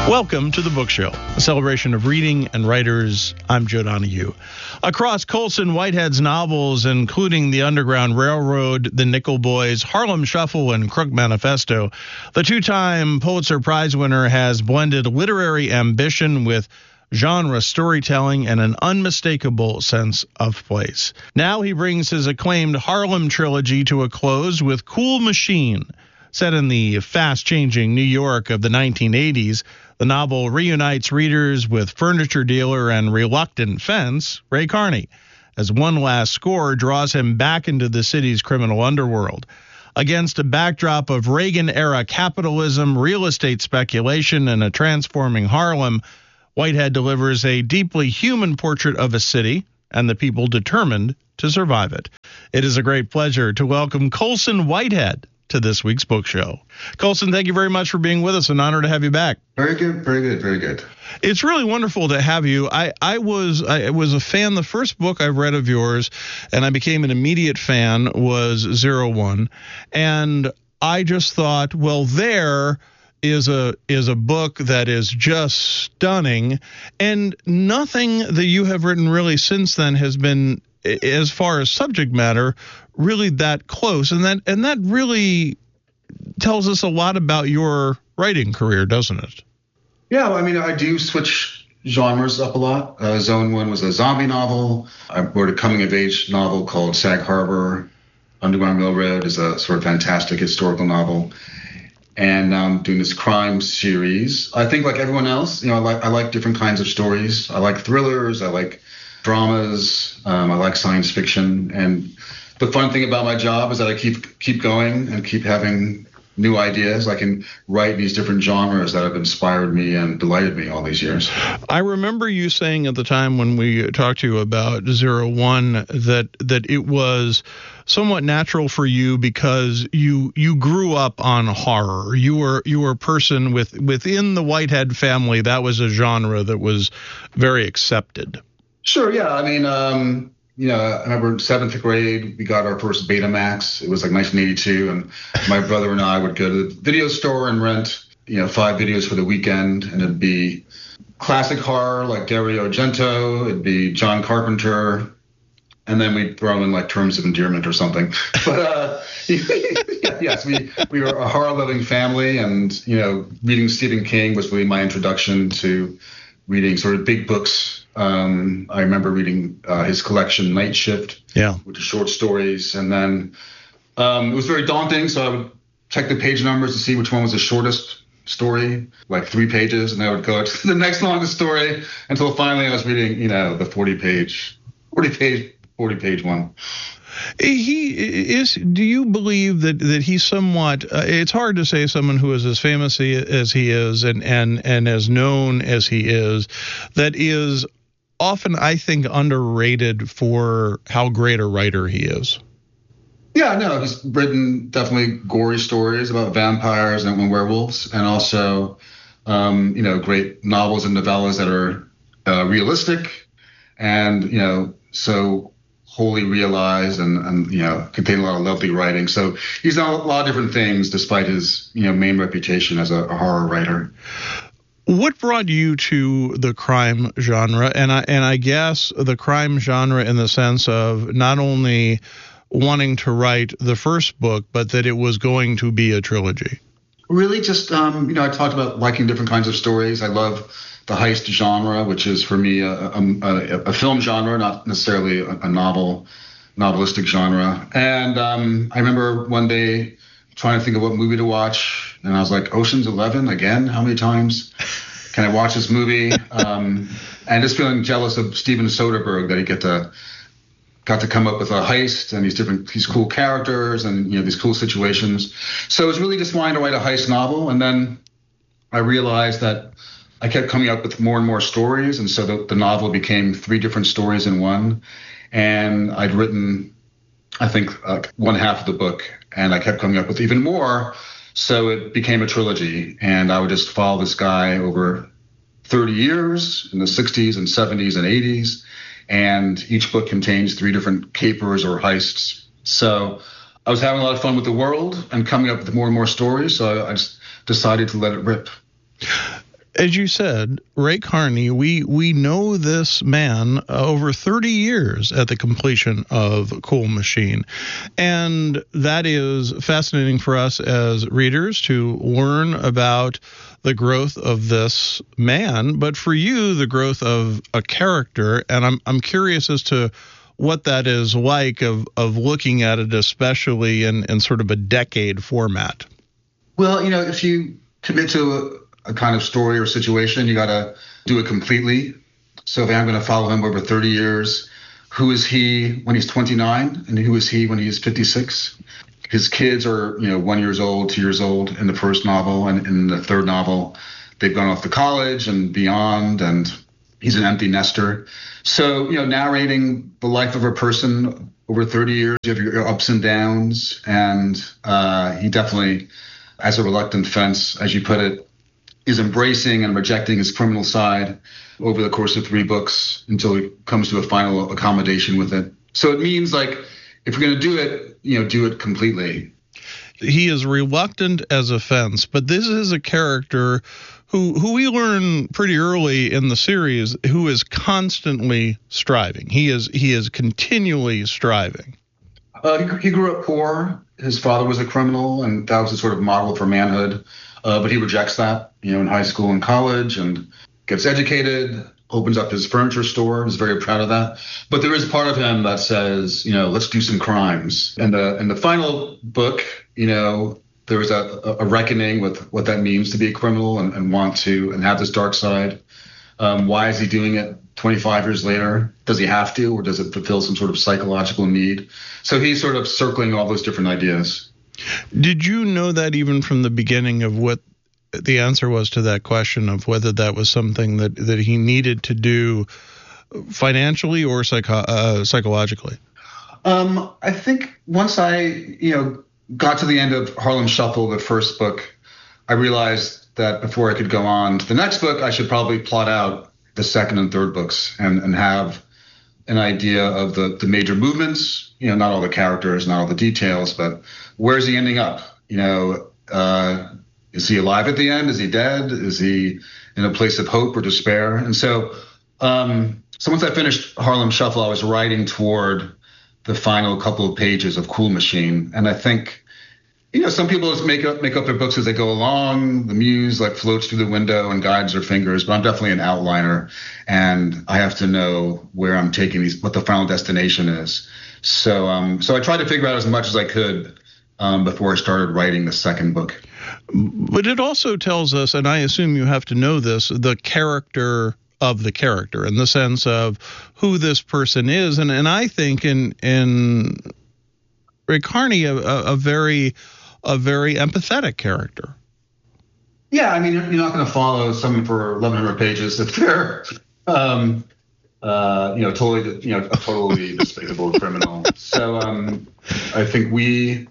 Welcome to The Book Show, a celebration of reading and writers. I'm Joe Donahue. Across Colson Whitehead's novels, including The Underground Railroad, The Nickel Boys, Harlem Shuffle, and Crook Manifesto, the two-time Pulitzer Prize winner has blended literary ambition with genre storytelling and an unmistakable sense of place. Now he brings his acclaimed Harlem trilogy to a close with Cool Machine. Set in the fast-changing New York of the 1980s, the novel reunites readers with furniture dealer and reluctant fence Ray Carney, as one last score draws him back into the city's criminal underworld. Against a backdrop of Reagan-era capitalism, real estate speculation, and a transforming Harlem, Whitehead delivers a deeply human portrait of a city and the people determined to survive it. It is a great pleasure to welcome Colson Whitehead to this week's book show. Colson, thank you very much for being with us. An honor to have you back. Very good, very good, very good. It's really wonderful to have you. I was a fan. The first book I read of yours, and I became an immediate fan, was 01. And I just thought, well, there is a book that is just stunning, and nothing that you have written really since then has been, as far as subject matter, really that close. And that really tells us a lot about your writing career, doesn't it? Yeah, well, I mean, I do switch genres up a lot. Zone 1 was a zombie novel. I wrote a coming-of-age novel called Sag Harbor. Underground Railroad is a sort of fantastic historical novel. And now I'm doing this crime series. I think, like everyone else, I like different kinds of stories. I like thrillers. I like dramas. I like science fiction. And the fun thing about my job is that I keep going and keep having new ideas. I can write these different genres that have inspired me and delighted me all these years. I remember you saying at the time when we talked to you about 01 that it was somewhat natural for you because you grew up on horror. You were a person within the Whitehead family. That was a genre that was very accepted. Sure, yeah. I mean, I remember 7th grade, we got our first Betamax. It was like 1982, and my brother and I would go to the video store and rent, 5 videos for the weekend, and it'd be classic horror like Dario Argento, it'd be John Carpenter, and then we'd throw in like Terms of Endearment or something. But yes, we were a horror-loving family, and reading Stephen King was really my introduction to reading sort of big books. I remember reading his collection Night Shift, which is short stories, and then it was very daunting, so I would check the page numbers to see which one was the shortest story, like 3 pages, and I would go to the next longest story until finally I was reading, the 40 page one. Do you believe that he's somewhat, it's hard to say someone who is as famous as he is and as known as he is, that is often, I think, underrated for how great a writer he is? Yeah, no, he's written definitely gory stories about vampires and werewolves, and also, great novels and novellas that are realistic and, so wholly realized and contain a lot of lovely writing. So he's done a lot of different things despite his, main reputation as a horror writer. What brought you to the crime genre? And I guess the crime genre in the sense of not only wanting to write the first book, but that it was going to be a trilogy. Really just, I talked about liking different kinds of stories. I love the heist genre, which is for me a film genre, not necessarily a novelistic genre. And I remember one day trying to think of what movie to watch, and I was like, Ocean's 11 again? How many times can I watch this movie? And just feeling jealous of Steven Soderbergh that he got to come up with a heist and these cool characters and these cool situations. So it was really just wanting to write a heist novel, and then I realized that I kept coming up with more and more stories, and so the novel became 3 different stories in one. And I'd written, I think, one half of the book, and I kept coming up with even more, so it became a trilogy. And I would just follow this guy over 30 years in the 60s and 70s and 80s, and each book contains 3 different capers or heists. So I was having a lot of fun with the world and coming up with more and more stories, so I just decided to let it rip. As you said, Ray Carney, we know this man over 30 years at the completion of Cool Machine. And that is fascinating for us as readers to learn about the growth of this man, but for you, the growth of a character. And I'm curious as to what that is like of looking at it, especially in sort of a decade format. Well, if you commit to a kind of story or situation, you got to do it completely. So if I'm going to follow him over 30 years, who is he when he's 29 and who is he when he's 56? His kids are, 1 year old, 2 years old in the first novel, and in the third novel, they've gone off to college and beyond, and he's an empty nester. So, narrating the life of a person over 30 years, you have your ups and downs, and he definitely, as a reluctant fence, as you put it, is embracing and rejecting his criminal side over the course of 3 books until he comes to a final accommodation with it. So it means, like, if you're going to do it, do it completely. He is reluctant as a fence, but this is a character who we learn pretty early in the series who is constantly striving. He is continually striving. He grew up poor. His father was a criminal, and that was a sort of model for manhood. But he rejects that, in high school and college, and gets educated, opens up his furniture store, is very proud of that. But there is part of him that says, let's do some crimes. And in the final book, there is a reckoning with what that means to be a criminal and have this dark side. Why is he doing it 25 years later? Does he have to, or does it fulfill some sort of psychological need? So he's sort of circling all those different ideas. Did you know that even from the beginning of what the answer was to that question of whether that was something that he needed to do financially or psychologically? I think once I, got to the end of Harlem Shuffle, the first book, I realized that before I could go on to the next book, I should probably plot out the second and third books and have an idea of the major movements, not all the characters, not all the details, but where's he ending up? Is he alive at the end? Is he dead? Is he in a place of hope or despair? And so once I finished Harlem Shuffle, I was writing toward the final couple of pages of Cool Machine. And I think, some people just make up their books as they go along. The muse floats through the window and guides their fingers, but I'm definitely an outliner, and I have to know where I'm taking these, what the final destination is. So I tried to figure out as much as I could before I started writing the second book. But it also tells us, and I assume you have to know this, the character of the character in the sense of who this person is. And I think in Ray Carney, a very empathetic character. Yeah, I mean, you're not going to follow someone for 1,100 pages if they're, totally despicable criminal. So I think we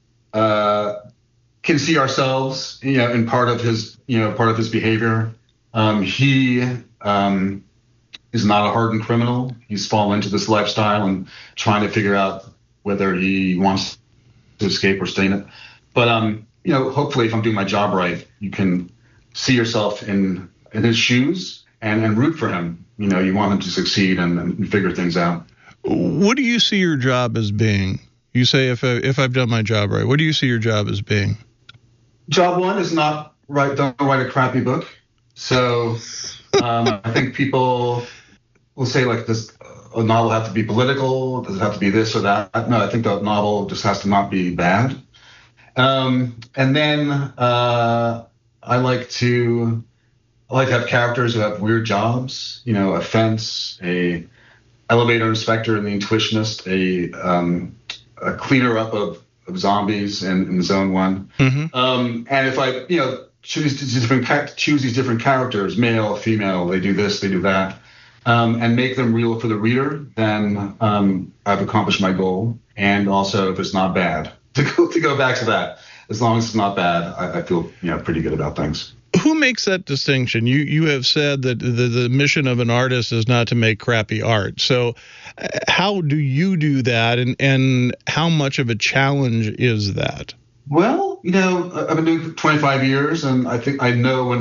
can see ourselves, in part of his behavior. He is not a hardened criminal. He's fallen into this lifestyle and trying to figure out whether he wants to escape or stay in it. But hopefully, if I'm doing my job right, you can see yourself in his shoes and root for him. You want him to succeed and figure things out. What do you see your job as being? You say if I've done my job right, what do you see your job as being? Job one is don't write a crappy book. So I think people will say this, a novel have to be political, does it have to be this or that? No, I think the novel just has to not be bad. And then I like to have characters who have weird jobs, a fence, a elevator inspector and the intuitionist, a cleaner up of zombies in Zone 1. Mm-hmm. And if I, choose these different characters, male, female, they do this, they do that, and make them real for the reader, then I've accomplished my goal. And also, if it's not bad, to go back to that, as long as it's not bad, I feel pretty good about things. Who makes that distinction? You have said that the mission of an artist is not to make crappy art. So how do you do that, and how much of a challenge is that? Well, I've been doing it for 25 years, and I think I know when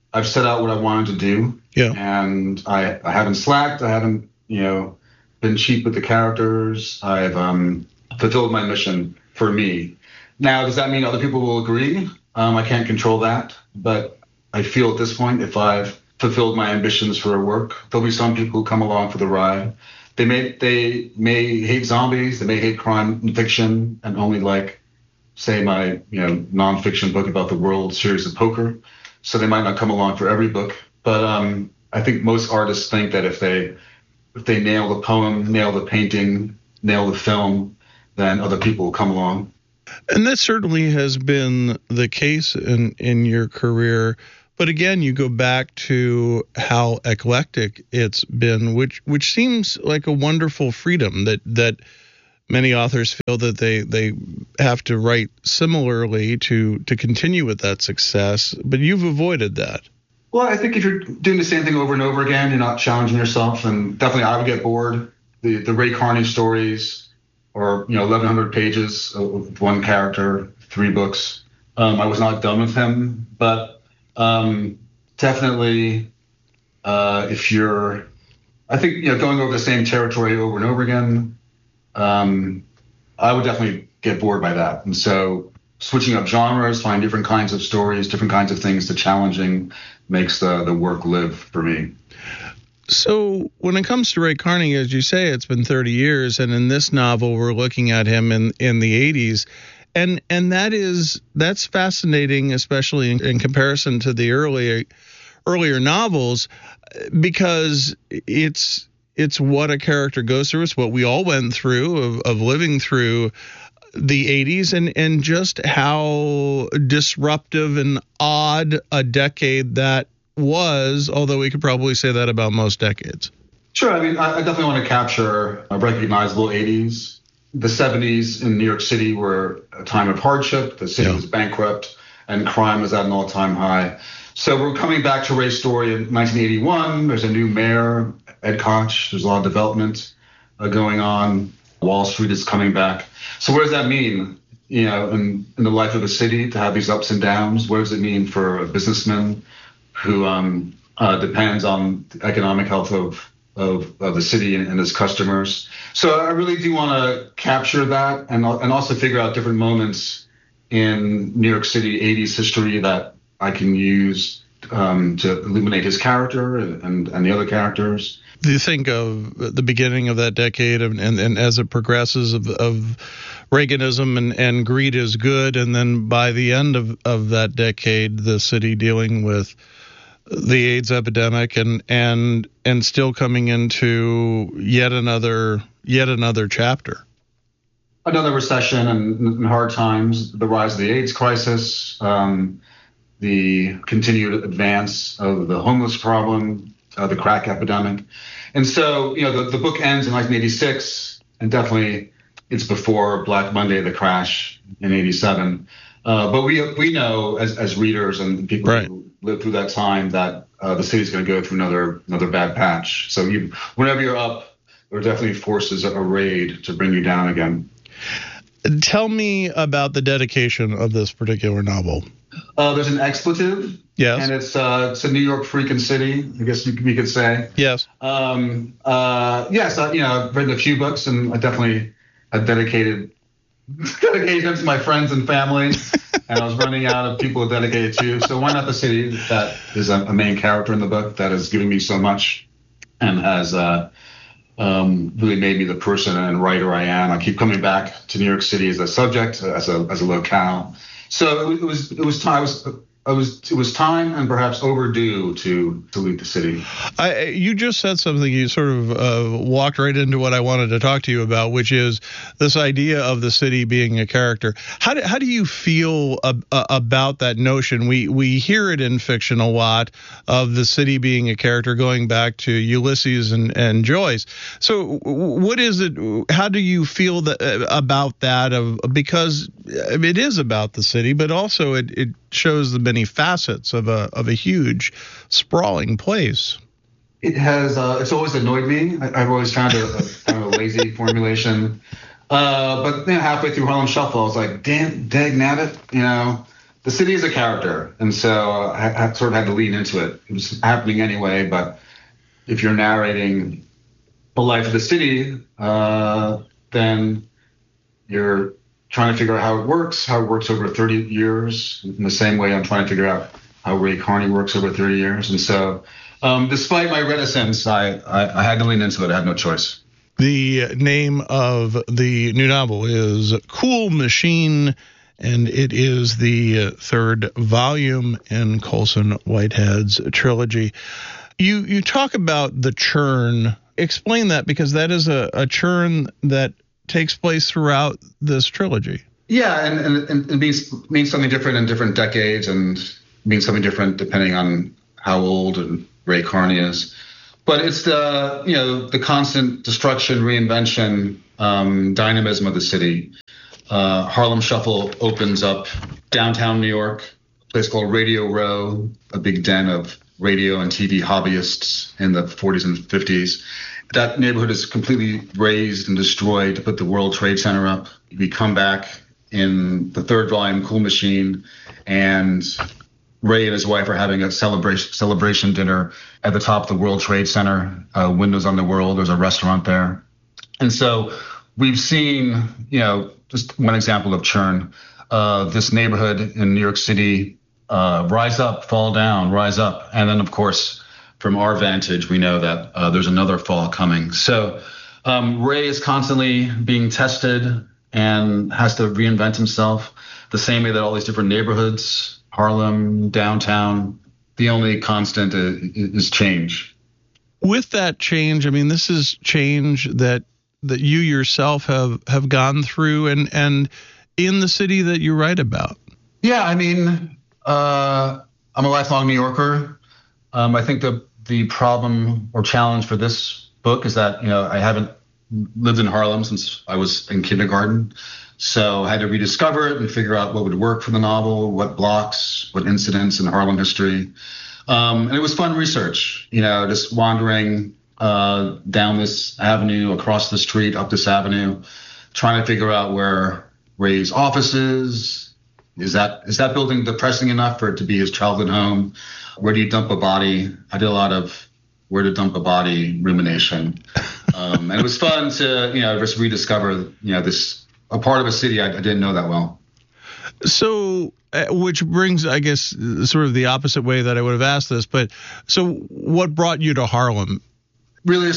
I've set out what I wanted to do. Yeah. And I haven't slacked. I haven't, been cheap with the characters. I've fulfilled my mission for me. Now, does that mean other people will agree? I can't control that. But I feel at this point, if I've fulfilled my ambitions for a work, there'll be some people who come along for the ride. They may hate zombies. They may hate crime and fiction and only like, say, my nonfiction book about the World Series of Poker. So they might not come along for every book. But I think most artists think that if they nail the poem, nail the painting, nail the film, then other people will come along. And that certainly has been the case in your career. But again, you go back to how eclectic it's been, which seems like a wonderful freedom that many authors feel that they have to write similarly to continue with that success. But you've avoided that. Well, I think if you're doing the same thing over and over again, you're not challenging yourself, and definitely I would get bored. The Ray Carney stories, or 1,100 pages of one character, 3 books. I was not done with him, but definitely, if you're, I think going over the same territory over and over again, I would definitely get bored by that, and so switching up genres, find different kinds of stories, different kinds of things to challenging makes the work live for me. So when it comes to Ray Carney, as you say, it's been 30 years, and in this novel, we're looking at him in the 80s. And that's fascinating, especially in comparison to the earlier novels, because it's what a character goes through. It's what we all went through of living through the 80s and just how disruptive and odd a decade that was, although we could probably say that about most decades. Sure. I mean, I definitely want to capture a recognizable 80s. The 70s in New York City were a time of hardship. The city was bankrupt and crime was at an all-time high. So we're coming back to Ray's story in 1981. There's a new mayor, Ed Koch. There's a lot of development going on. Wall Street is coming back. So what does that mean, in the life of a city to have these ups and downs? What does it mean for a businessman who depends on the economic health of the city and its customers? So I really do want to capture that and also figure out different moments in New York City 80s history that I can use to illuminate his character and the other characters. Do you think of the beginning of that decade and as it progresses of Reaganism and greed is good, and then by the end of that decade, the city dealing with the AIDS epidemic and still coming into yet another chapter? Another recession and hard times, the rise of the AIDS crisis, the continued advance of the homeless problem, the crack epidemic. And so, the book ends in 1986, and definitely it's before Black Monday, the crash in 87. But we know as readers and people who lived through that time that the city's going to go through another bad patch. So whenever you're up, there are definitely forces arrayed to bring you down again. Tell me about the dedication of this particular novel. There's an expletive. Yes. And it's a New York freaking city, I guess we could say. Yes. Yes. I've written a few books, and I definitely have dedicated them to my friends and family. And I was running out of people to dedicate it to. So why not the city that is a main character in the book that has given me so much and has really made me the person and writer I am. I keep coming back to New York City as a subject, as a locale. So it was time and perhaps overdue to leave the city. You just said something. You sort of walked right into what I wanted to talk to you about, which is this idea of the city being a character. How do you feel about that notion? We hear it in fiction a lot, of the city being a character, going back to Ulysses and Joyce. So what is it? How do you feel about that? Because it is about the city, but also it shows the many facets of a huge, sprawling place. It has. It's always annoyed me. I've always found it kind of a lazy formulation. But halfway through Harlem Shuffle, I was like, dang nabbit, the city is a character, and so I sort of had to lean into it. It was happening anyway, but if you're narrating the life of the city, then you're trying to figure out how it works over 30 years, in the same way I'm trying to figure out how Ray Carney works over 30 years. And so despite my reticence, I had to lean into it. I had no choice. The name of the new novel is Cool Machine, and it is the third volume in Colson Whitehead's trilogy. You talk about the churn. Explain that, because that is a churn that takes place throughout this trilogy. Yeah, and it means something different in different decades, and means something different depending on how old and Ray Carney is. But it's the constant destruction, reinvention, dynamism of the city. Harlem Shuffle opens up downtown New York, a place called Radio Row, a big den of radio and TV hobbyists in the 40s and 50s. That neighborhood is completely razed and destroyed to put the World Trade Center up. We come back in the third volume, Cool Machine, and Ray and his wife are having a celebration dinner at the top of the World Trade Center, windows on the world. There's a restaurant there. And so we've seen, just one example of churn, this neighborhood in New York City rise up, fall down, rise up. And then, of course, from our vantage, we know that there's another fall coming. So Ray is constantly being tested and has to reinvent himself the same way that all these different neighborhoods, Harlem, downtown, the only constant is change. With that change, I mean, this is change that you yourself have gone through and in the city that you write about. Yeah, I mean, I'm a lifelong New Yorker. I think the problem or challenge for this book is that, I haven't lived in Harlem since I was in kindergarten. So I had to rediscover it and figure out what would work for the novel, what blocks, what incidents in Harlem history. And it was fun research, just wandering down this avenue, across the street, up this avenue, trying to figure out where Ray's office is. Is that building depressing enough for it to be his childhood home? Where do you dump a body? I did a lot of where to dump a body rumination. And it was fun to, just rediscover, a part of a city I didn't know that well. So, which brings, I guess, sort of the opposite way that I would have asked this. But so what brought you to Harlem? Really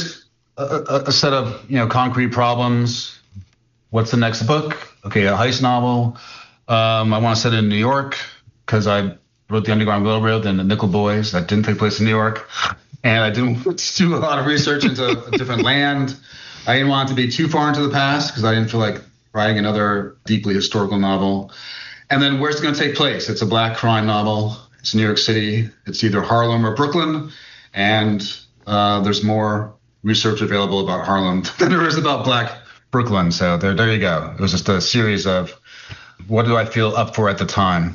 a set of, concrete problems. What's the next book? Okay, a heist novel. I want to set it in New York because I wrote The Underground Railroad and The Nickel Boys. That didn't take place in New York. And I didn't do a lot of research into a different land. I didn't want it to be too far into the past because I didn't feel like writing another deeply historical novel. And then where's it going to take place? It's a black crime novel. It's New York City. It's either Harlem or Brooklyn. And there's more research available about Harlem than there is about black Brooklyn. So there you go. It was just a series of what do I feel up for at the time.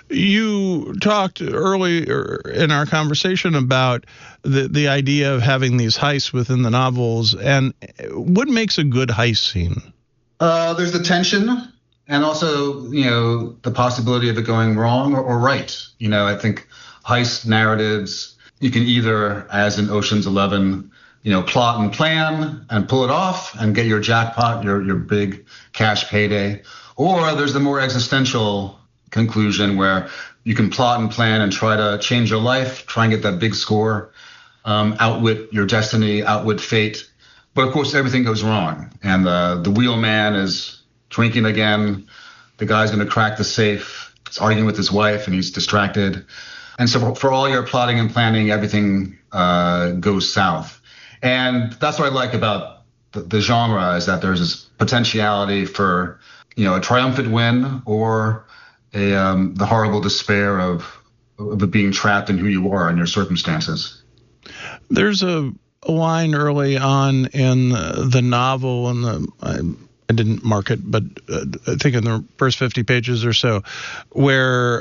You talked earlier in our conversation about the idea of having these heists within the novels. And what makes a good heist scene? There's the tension and also, the possibility of it going wrong or right. I think heist narratives, you can either, as in Ocean's 11, plot and plan and pull it off and get your jackpot, your big cash payday. Or there's the more existential conclusion where you can plot and plan and try to change your life, try and get that big score, outwit your destiny, outwit fate. But of course, everything goes wrong. And the wheelman is drinking again. The guy's going to crack the safe. He's arguing with his wife and he's distracted. And so for all your plotting and planning, everything goes south. And that's what I like about the genre is that there's this potentiality for, a triumphant win or the horrible despair of being trapped in who you are and your circumstances. There's a line early on in the novel, and I didn't mark it, but I think in the first 50 pages or so, where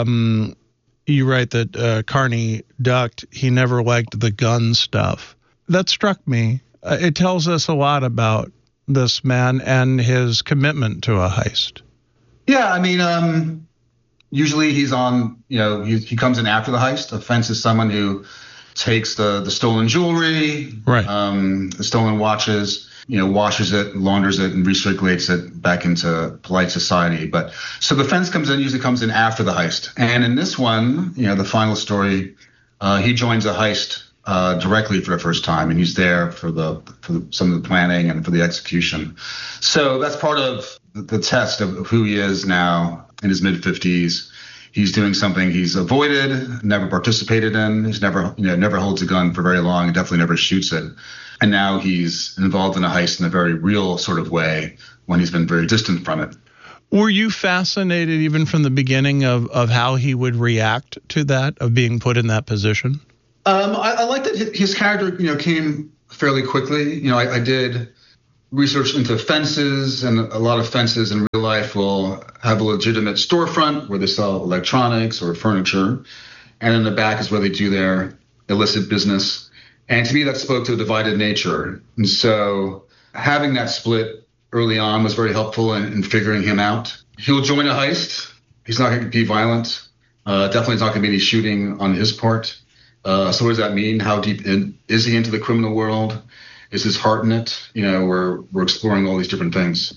you write that Carney ducked. He never liked the gun stuff. That struck me. It tells us a lot about this man and his commitment to a heist. Yeah, I mean, Usually he's on, he comes in after the heist. A fence is someone who takes the stolen jewelry, right, the stolen watches, washes it, launders it, and recirculates it back into polite society. But so the fence usually comes in after the heist. And in this one, the final story, he joins a heist directly for the first time, and he's there for some of the planning and for the execution. So that's part of the test of who he is now in his mid-50s. He's doing something he's avoided, never participated in. He's never holds a gun for very long, and definitely never shoots it. And now he's involved in a heist in a very real sort of way when he's been very distant from it. Were you fascinated even from the beginning of how he would react to that, of being put in that position? I like that his character, came fairly quickly. I did research into fences, and a lot of fences in real life will have a legitimate storefront where they sell electronics or furniture, and in the back is where they do their illicit business. And to me, that spoke to a divided nature. And so having that split early on was very helpful in figuring him out. He'll join a heist. He's not going to be violent. Definitely not going to be any shooting on his part. So what does that mean? How deep is he into the criminal world? Is his heart in it? We're exploring all these different things.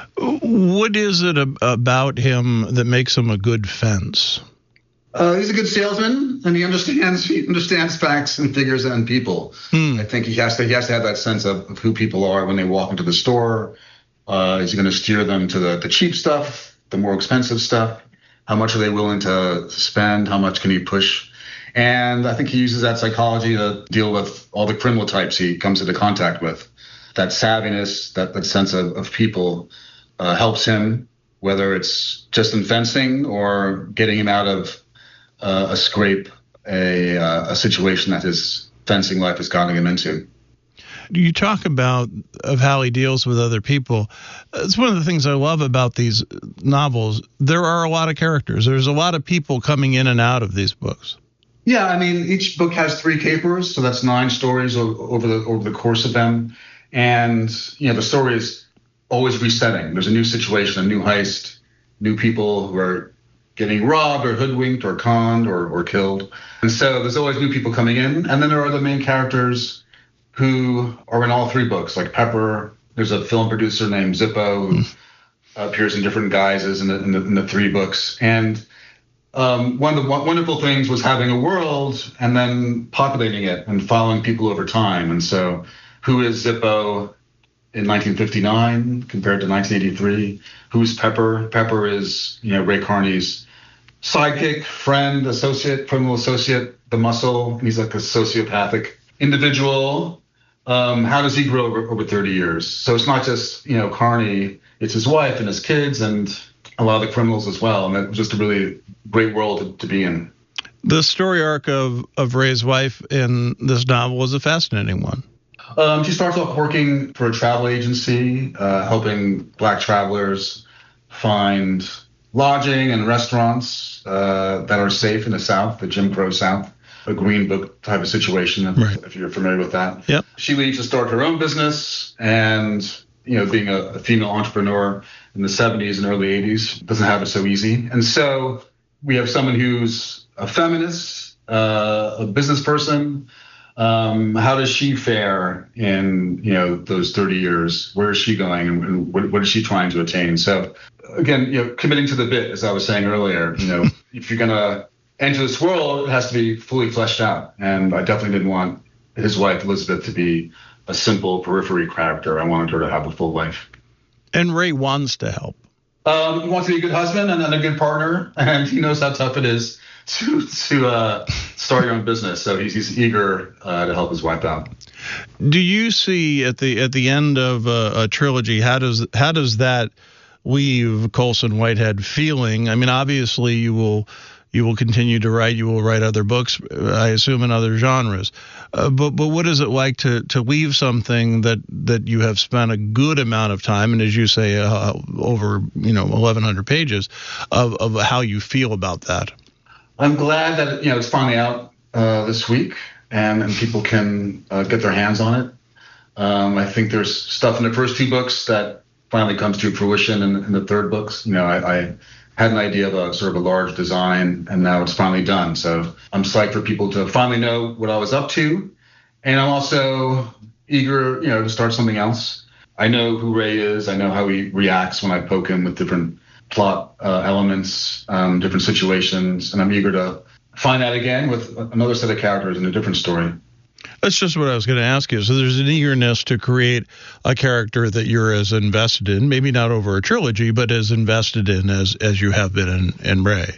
What is it about him that makes him a good fence? He's a good salesman, and he understands facts and figures and people. I think he has to have that sense of who people are when they walk into the store. Is he going to steer them to the cheap stuff, the more expensive stuff? How much are they willing to spend? How much can he push? And I think he uses that psychology to deal with all the criminal types he comes into contact with. That savviness, that sense of people helps him, whether it's just in fencing or getting him out of a scrape, a situation that his fencing life has gotten him into. You talk about how he deals with other people. It's one of the things I love about these novels. There are a lot of characters. There's a lot of people coming in and out of these books. Yeah, I mean, each book has 3 capers, so that's 9 stories over the course of them. And, the story is always resetting. There's a new situation, a new heist, new people who are getting robbed or hoodwinked or conned or killed. And so there's always new people coming in. And then there are the main characters who are in all 3 books, like Pepper. There's a film producer named Zippo who appears in different guises in the 3 books. And one of the wonderful things was having a world and then populating it and following people over time. And so who is Zippo in 1959 compared to 1983? Who's Pepper? Pepper is, Ray Carney's sidekick, friend, associate, criminal associate, the muscle. He's like a sociopathic individual. How does he grow over 30 years? So it's not just, Carney, it's his wife and his kids and a lot of the criminals as well. And it was just a really great world to be in. The story arc of Ray's wife in this novel is a fascinating one. She starts off working for a travel agency, helping Black travelers find lodging and restaurants that are safe in the South, the Jim Crow South, a Green Book type of situation, if you're familiar with that. Yep. She leaves to start her own business, and being a female entrepreneur in the 70s and early 80s doesn't have it so easy. And so we have someone who's a feminist, a business person. How does she fare in those 30 years? Where is she going, and what is she trying to attain? So again, committing to the bit, as I was saying earlier. If you're gonna enter this world, it has to be fully fleshed out. And I definitely didn't want his wife Elizabeth to be a simple periphery character. I wanted her to have a full life. And Ray wants to help. He wants to be a good husband and a good partner, and he knows how tough it is to start your own business. So he's eager to help his wife out. Do you see at the end of a trilogy, how does that leave Colson Whitehead feeling? I mean, obviously you will continue to write. You will write other books, I assume, in other genres. But what is it like to leave something that you have spent a good amount of time, and as you say, over 1,100 pages of how you feel about that? I'm glad that it's finally out this week, and people can get their hands on it. I think there's stuff in the first 2 books that finally comes to fruition in the third books. I had an idea of a sort of a large design, and now it's finally done. So I'm psyched for people to finally know what I was up to. And I'm also eager, to start something else. I know who Ray is. I know how he reacts when I poke him with different plot elements, different situations. And I'm eager to find that again with another set of characters in a different story. That's just what I was going to ask you. So there's an eagerness to create a character that you're as invested in, maybe not over a trilogy, but as invested in as you have been in Ray.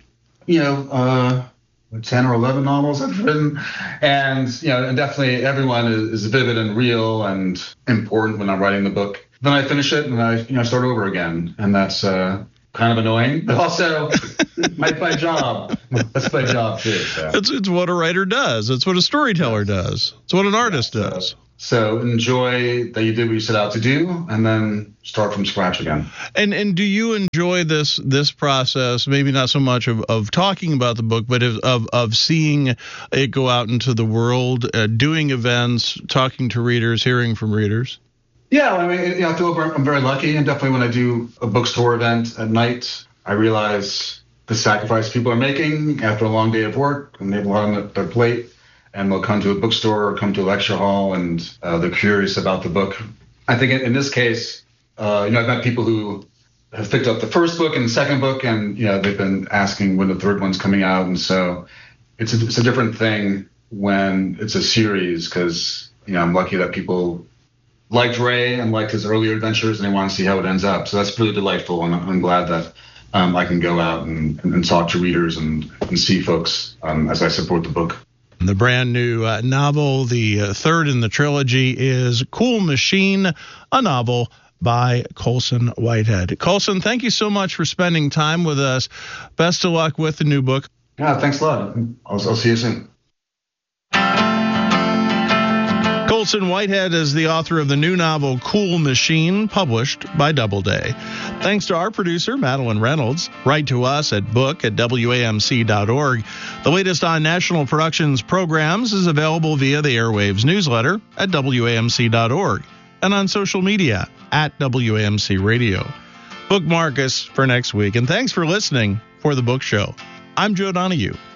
10 or 11 novels I've written. And, and definitely everyone is vivid and real and important when I'm writing the book. Then I finish it and I start over again. And that's kind of annoying, but also my job. That's my job too. So. It's what a writer does. It's what a storyteller does. It's what an artist does. So enjoy that you did what you set out to do, and then start from scratch again. And do you enjoy this process? Maybe not so much of talking about the book, but of seeing it go out into the world, doing events, talking to readers, hearing from readers. Yeah, I mean, I feel I'm very lucky, and definitely when I do a bookstore event at night, I realize the sacrifice people are making after a long day of work, and they have a lot on their plate, and they'll come to a bookstore or come to a lecture hall, and they're curious about the book. I think in this case, I've met people who have picked up the first book and the second book, and they've been asking when the third one's coming out, and so it's a different thing when it's a series, because I'm lucky that people liked Ray and liked his earlier adventures, and they want to see how it ends up. So that's really delightful, and I'm glad that I can go out and talk to readers and see folks as I support the book. The brand new novel, the third in the trilogy, is Cool Machine, a novel by Colson Whitehead. Colson, thank you so much for spending time with us. Best of luck with the new book. Yeah, thanks a lot. I'll see you soon. Colson Whitehead is the author of the new novel Cool Machine, published by Doubleday. Thanks to our producer, Madeline Reynolds. Write to us at book@wamc.org. The latest on National Productions programs is available via the Airwaves newsletter at wamc.org and on social media at WAMC Radio. Bookmark us for next week, and thanks for listening for The Book Show. I'm Joe Donahue.